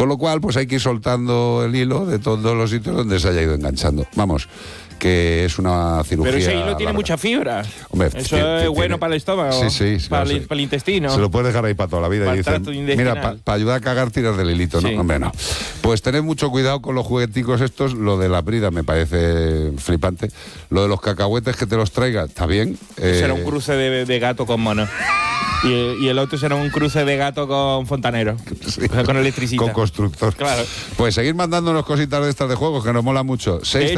Con lo cual, pues hay que ir soltando el hilo de todos los sitios donde se haya ido enganchando. Vamos, que es una cirugía. Pero ese hilo larga. tiene mucha fibra. Hombre, eso es bueno para el estómago. Sí, para claro, el intestino. Se lo puedes dejar ahí para toda la vida. Para Y el dicen, tracto intestinal. mira, para ayudar a cagar tiras del hilito, ¿no? Sí. Hombre, no. Pues tened mucho cuidado con los jugueticos estos. Lo de la brida me parece flipante. Lo de los cacahuetes que te los traiga, está bien. Será un cruce de gato con mono. Y el otro será un cruce de gato con fontanero. Sí. Con electricista. Con constructor. Claro. Pues seguir mandándonos cositas de estas de juegos que nos mola mucho.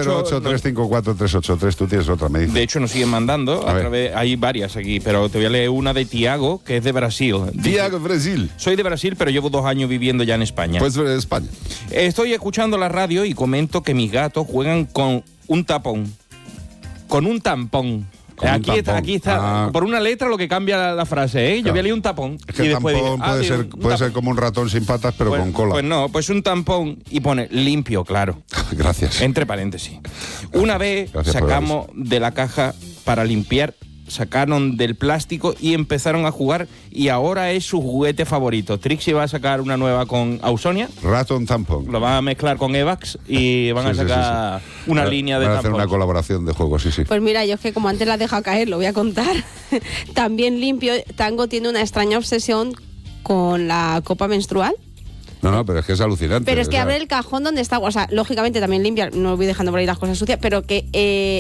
608-354-383. Tú tienes otra, me dices. De hecho, nos siguen mandando. Hay varias aquí, pero te voy a leer una de Tiago, que es de Brasil. Tiago, Brasil. Soy de Brasil, pero llevo 2 años viviendo ya en España. Pues de España. Estoy escuchando la radio y comento que mis gatos juegan con un tapón. Con un tampón. Aquí está, por una letra lo que cambia la frase, ¿eh? Yo voy a leer un tapón. Es que el tampón puede ser como un ratón sin patas, pero con cola. Pues no, pues un tampón y pone limpio, claro. Gracias. Entre paréntesis. Una vez sacamos de la caja para limpiar, sacaron del plástico y empezaron a jugar y ahora es su juguete favorito. Trixie va a sacar una nueva con Ausonia. Ratón tampón. Lo van a mezclar con Evax y van a sacar una línea de tampón. Van a hacer tampón. una colaboración de juegos, sí. Pues mira, yo es que como antes la he dejado caer, lo voy a contar. También limpio. Tango tiene una extraña obsesión con la copa menstrual. No, pero es que es alucinante. Pero es que abre el cajón donde está, o sea, lógicamente también limpia, no voy dejando por ahí las cosas sucias, pero que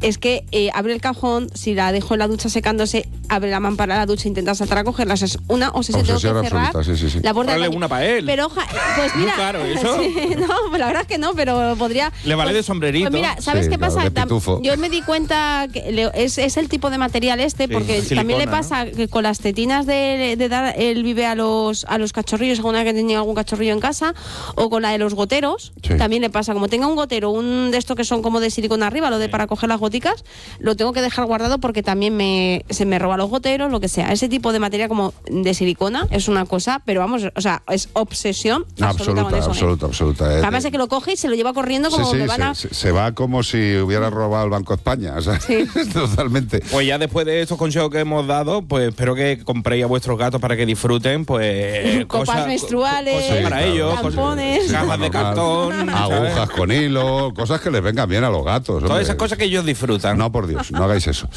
abre el cajón, si la dejo en la ducha secándose, abre la mampara de la ducha e intenta saltar a cogerla. Es una obsesión, tengo que cerrar absoluta, sí. la puerta. Dale una para él. Pero pues mira, muy caro, ¿eso? Sí, no, la verdad es que no, pero podría. Le vale de sombrerito. Pues mira, ¿sabes qué pasa? Yo me di cuenta que es el tipo de material porque silicona, también le pasa que con las tetinas de dar el bibe a los cachorrillos, alguna que tenía algún cachorrillo en casa, o con la de los goteros, también le pasa. Como tenga un gotero, un de estos que son como de silicona arriba, lo de para coger las goticas, lo tengo que dejar guardado porque también se me roba los goteros, lo que sea. Ese tipo de material como de silicona es una cosa, pero vamos, o sea, es obsesión absoluta con eso. Absoluta. Además es que lo coge y se lo lleva corriendo como me van a... Se va como si hubiera robado el Banco de España, o sea, totalmente. Pues ya después de estos consejos que hemos dado, pues espero que compréis a vuestros gatos para que disfruten, pues... copas menstruales, cosas para ellos, tampones, cajas de cartón, agujas con hilo, cosas que les vengan bien a los gatos. Todas esas cosas que ellos disfrutan. No, por Dios, no hagáis eso.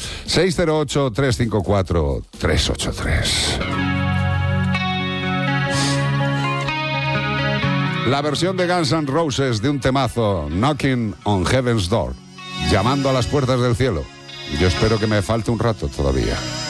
608-354-383. La versión de Guns N' Roses de un temazo, Knocking on Heaven's Door, llamando a las puertas del cielo. Yo espero que me falte un rato todavía.